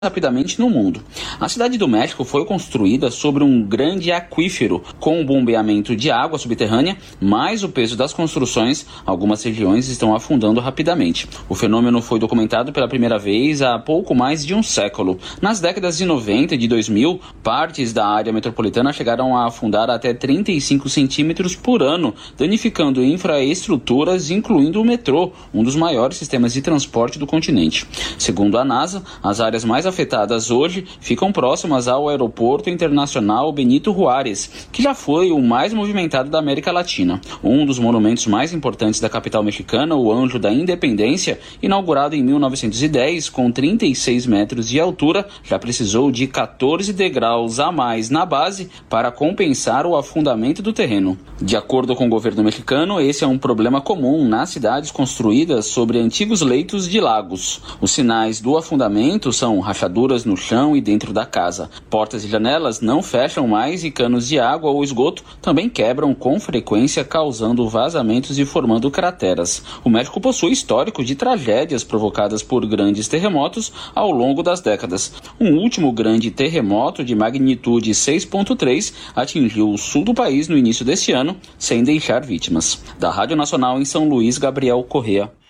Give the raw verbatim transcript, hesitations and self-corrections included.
rapidamente no mundo. A cidade do México foi construída sobre um grande aquífero com bombeamento de água subterrânea, mas o peso das construções, algumas regiões estão afundando rapidamente. O fenômeno foi documentado pela primeira vez há pouco mais de um século. Nas décadas de noventa e de dois mil, partes da área metropolitana chegaram a afundar até trinta e cinco centímetros por ano, danificando infraestruturas, incluindo o metrô, um dos maiores sistemas de transporte do continente. Segundo a NASA, as áreas mais afetadas hoje ficam próximas ao Aeroporto Internacional Benito Juárez, que já foi o mais movimentado da América Latina. Um dos monumentos mais importantes da capital mexicana, o Anjo da Independência, inaugurado em mil novecentos e dez, com trinta e seis metros de altura, já precisou de quatorze degraus a mais na base para compensar o afundamento do terreno. De acordo com o governo mexicano, esse é um problema comum nas cidades construídas sobre antigos leitos de lagos. Os sinais do afundamento são rachaduras no chão e dentro da casa. Portas e janelas não fecham mais e canos de água ou esgoto também quebram com frequência, causando vazamentos e formando crateras. O México possui histórico de tragédias provocadas por grandes terremotos ao longo das décadas. Um último grande terremoto de magnitude seis ponto três atingiu o sul do país no início deste ano, sem deixar vítimas. Da Rádio Nacional em São Luís, Gabriel Correa.